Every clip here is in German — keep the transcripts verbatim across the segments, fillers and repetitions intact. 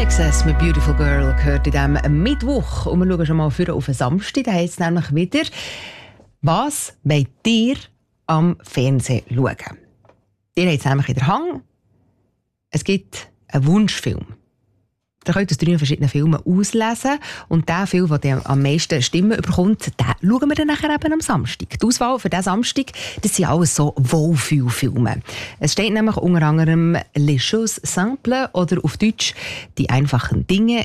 Excess mit Beautiful Girl gehört in diesem Mittwoch. Und wir schauen schon mal für auf den Samstag. Da heisst es nämlich wieder, was wollt ihr am Fernsehen schauen? Ihr habt es nämlich in der Hand. Es gibt einen Wunschfilm. Ihr könnt aus drei verschiedenen Filmen auslesen. Und der Film, der am meisten Stimmen bekommt, den schauen wir dann nachher eben am Samstag. Die Auswahl für diesen Samstag, das sind alles so Wohlfühlfilme. Es steht nämlich unter anderem «Les choses simples» oder auf Deutsch «Die einfachen Dinge»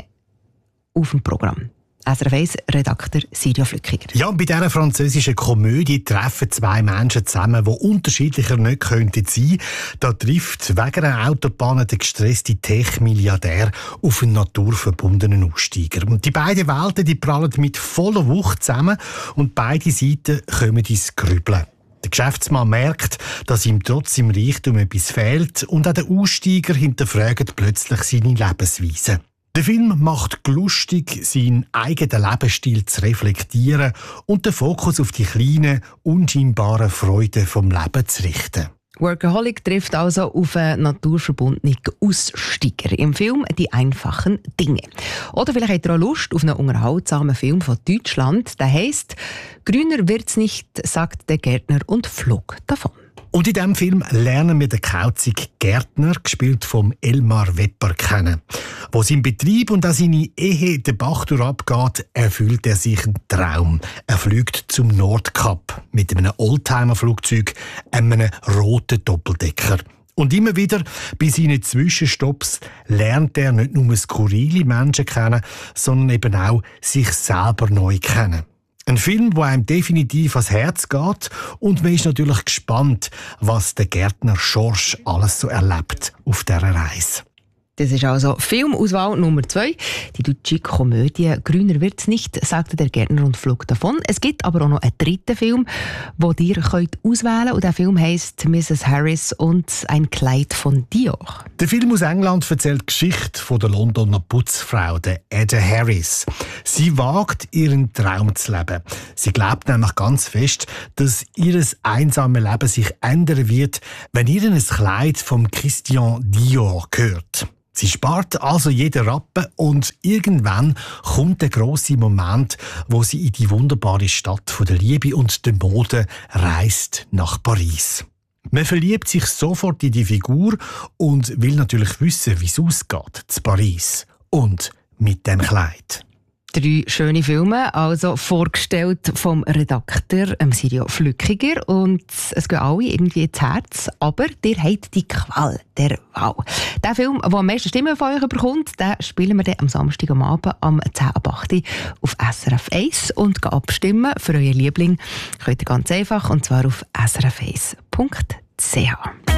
auf dem Programm. S R F eins Redakteur Silja Flückiger. Ja, und bei dieser französischen Komödie treffen zwei Menschen zusammen, die unterschiedlicher nicht könnten sein. Da trifft wegen einer Autobahn der gestresste Tech-Milliardär auf einen naturverbundenen Aussteiger. Und die beiden Welten die prallen mit voller Wucht zusammen und beide Seiten kommen ins Grübeln. Der Geschäftsmann merkt, dass ihm trotz seinem Reichtum etwas fehlt und auch der Aussteiger hinterfragt plötzlich seine Lebensweise. Der Film macht lustig, seinen eigenen Lebensstil zu reflektieren und den Fokus auf die kleinen, unscheinbaren Freuden vom Leben zu richten. Workaholic trifft also auf einen naturverbundenen Aussteiger im Film «Die einfachen Dinge». Oder vielleicht habt ihr auch Lust auf einen unterhaltsamen Film von Deutschland. Der heisst «Grüner wird's nicht», sagt der Gärtner und flog davon. Und in diesem Film lernen wir den kauzigen Gärtner, gespielt vom Elmar Wepper, kennen. Wo sein Betrieb und auch seine Ehe den Bach durchabgeht, erfüllt er sich einen Traum. Er fliegt zum Nordkap mit einem Oldtimer-Flugzeug, einem roten Doppeldecker. Und immer wieder bei seinen Zwischenstopps lernt er nicht nur skurrile Menschen kennen, sondern eben auch sich selber neu kennen. Ein Film, der einem definitiv ans Herz geht, und man ist natürlich gespannt, was der Gärtner Schorsch alles so erlebt auf dieser Reise. Das ist also Filmauswahl Nummer zwei. Die deutsche Komödie «Grüner wird's nicht», sagte der Gärtner und flog davon. Es gibt aber auch noch einen dritten Film, den ihr könnt auswählen könnt. Und der Film heisst «Misses Harris und ein Kleid von Dior». Der Film aus England erzählt die Geschichte von der Londoner Putzfrau, der Ada Harris. Sie wagt, ihren Traum zu leben. Sie glaubt nämlich ganz fest, dass ihr einsames Leben sich ändern wird, wenn ihr ein Kleid vom Christian Dior gehört. Sie spart also jeden Rappen und irgendwann kommt der grosse Moment, wo sie in die wunderbare Stadt der Liebe und der Mode reist nach Paris. Man verliebt sich sofort in die Figur und will natürlich wissen, wie es ausgeht zu Paris und mit dem Kleid. Drei schöne Filme, also vorgestellt vom Redakteur Silja Flückiger. Und es gehen alle irgendwie ins Herz, aber ihr habt die Qual der Wahl. Der Film, der am meisten Stimmen von euch bekommt, den spielen wir dann am Samstag am Abend am zehn ab acht auf S R F eins. Und abstimmen für euren Liebling könnt ihr ganz einfach, und zwar auf s r f eins punkt c h.